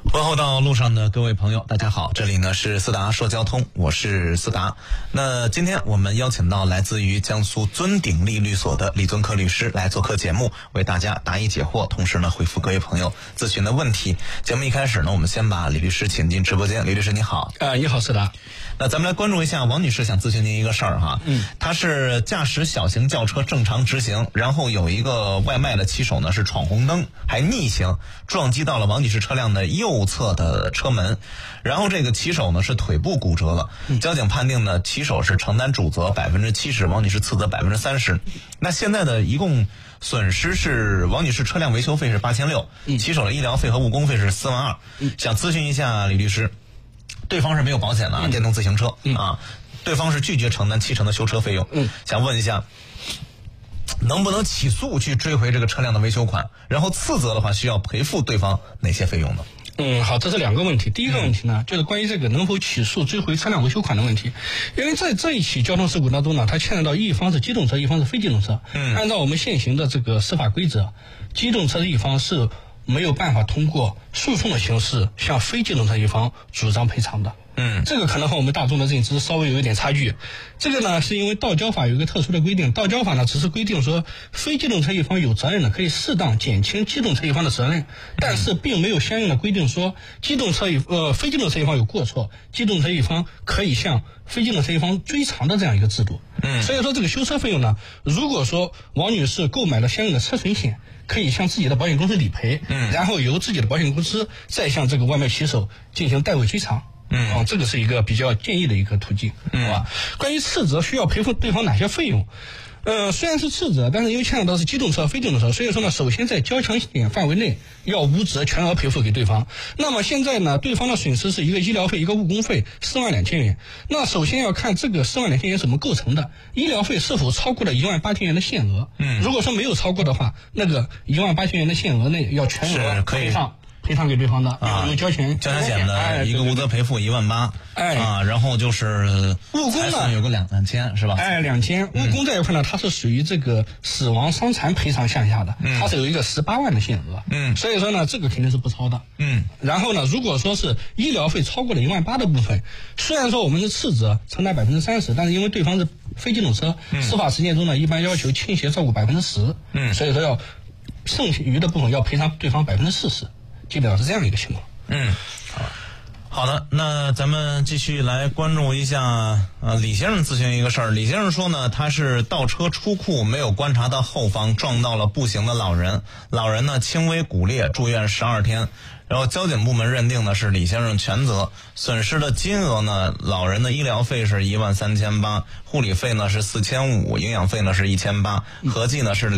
问候到路上的各位朋友，大家好，这里呢是思达说交通，我是思达。那今天我们邀请到来自于江苏尊鼎利律所的李尊科律师来做客节目，为大家答疑解惑，同时呢回复各位朋友咨询的问题。节目一开始呢，我们先把李律师请进直播间。李律师你好。 你好，思达。 那咱们来关注一下王女士想咨询您一个事儿哈。她是驾驶小型轿车正常直行，然后有一个外卖的骑手呢是闯红灯，还逆行撞击到了王女士车辆的右侧的车门，然后这个骑手呢是腿部骨折了。交警判定呢骑手是承担主责70%，王女士次责30%。那现在的一共损失是王女士车辆维修费是8600，骑手的医疗费和误工费是42000。想咨询一下李律师，对方是没有保险的电动自行车对方是拒绝承担7成的修车费用。想问一下，能不能起诉去追回这个车辆的维修款？然后次责的话，需要赔付对方哪些费用呢？ 好，这是两个问题。第一个问题呢，就是关于这个能否起诉追回车辆维修款的问题。因为在这一起交通事故当中呢，它牵扯到一方是机动车，一方是非机动车。按照我们现行的这个司法规则，机动车的一方是没有办法通过诉讼的形式向非机动车一方主张赔偿的。这个可能和我们大众的认知稍微有一点差距。这个呢，是因为道交法有一个特殊的规定，道交法呢只是规定说非机动车一方有责任的可以适当减轻机动车一方的责任，但是并没有相应的规定说非机动车一方有过错，机动车一方可以向非机动车一方追偿的这样一个制度。所以说这个修车费用呢，如果说王女士购买了相应的车损险，可以向自己的保险公司理赔，然后由自己的保险公司再向这个外卖骑手进行代位追偿。这个是一个比较建议的一个途径，好吧？关于次责需要赔付对方哪些费用？虽然是次责，但是因为牵扯到是机动车、非机动车，所以说呢，首先在交强险范围内要无责全额赔付给对方。那么现在呢，对方的损失是一个医疗费，一个误工费42000元。那首先要看这个42000元怎么构成的，医疗费是否超过了18000元的限额。如果说没有超过的话，那个18000元的限额内要全额赔偿给对方的，有交强险的一个无责赔付18000，然后就是误工呢有个2000是吧 ？2000。误工这一块呢，它是属于这个死亡伤残赔偿项下的，它是有一个18万的限额。所以说呢，这个肯定是不超的。然后呢，如果说是医疗费超过了18000的部分，虽然说我们是次责承担30%，但是因为对方是非机动车，司法实践中呢一般要求倾斜照顾10%，所以说要剩余的部分要赔偿对方40%。基本上是这样一个情况。 好的，那咱们继续来关注一下李先生咨询一个事儿。李先生说呢，他是倒车出库，没有观察到后方，撞到了步行的老人，老人呢轻微骨裂，住院12天。然后交警部门认定呢是李先生全责，损失的金额呢，老人的医疗费是13800，护理费呢是4500，营养费呢是1800，合计呢是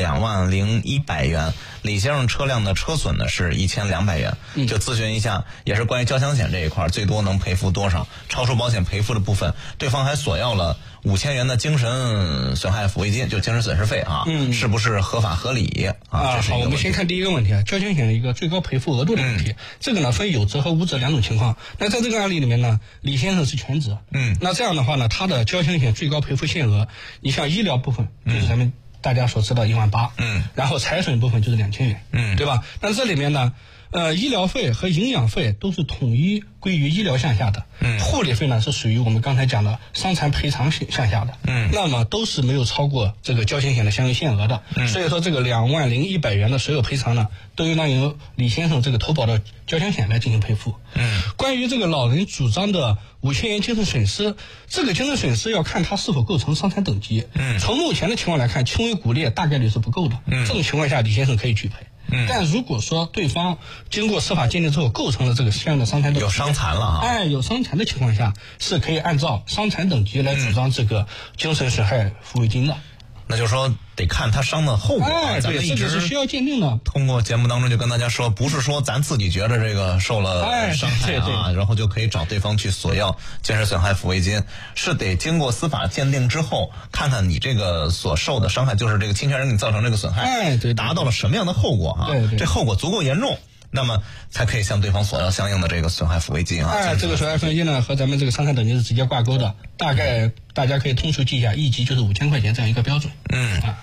20100元。李先生车辆的车损呢是1200元。就咨询一下，也是关于交强险这一块最多能赔付多少？超出保险赔付的部分，对方还索要了5000元的精神损害抚慰金，就精神损失费是不是合法合理这是一个问题。 好，我们先看第一个问题交强险的一个最高赔付额度的问题。这个呢分有责和无责两种情况。那在这个案例里面呢，李先生是全责。那这样的话呢，他的交强险最高赔付限额，你像医疗部分就是咱们大家所知道18000，然后财损部分就是2000元，对吧？那这里面呢，医疗费和营养费都是统一归于医疗项下的，护理费呢是属于我们刚才讲的伤残赔偿项下的，那么都是没有超过这个交强险的相应限额的，所以说这个20100元的所有赔偿呢，都应当由李先生这个投保的交强险来进行赔付。关于这个老人主张的5000元精神损失，这个精神损失要看他是否构成伤残等级。从目前的情况来看，轻微骨裂大概率是不够的，这种情况下李先生可以拒赔。但如果说对方经过司法鉴定之后构成了这个相应的伤残等级， 有伤残了有伤残的情况下，是可以按照伤残等级来主张这个精神损害抚慰金的。 那就是说得看他伤的后果咱们一直这个是需要鉴定的。 通过节目当中就跟大家说，不是说咱自己觉得这个受了伤害然后就可以找对方去索要精神损害抚慰金，是得经过司法鉴定之后，看看你这个所受的伤害，就是这个侵权人给你造成这个损害，达到了什么样的后果这后果足够严重，那么才可以向对方索要相应的这个损害抚慰金这个损害抚慰金呢和咱们这个伤残等级是直接挂钩的，大概大家可以通俗记一下，1级就是5000块钱这样一个标准。